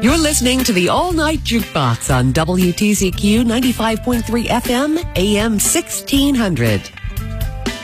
You're listening to the All Night Jukebox on WTCQ 95.3 FM, AM 1600.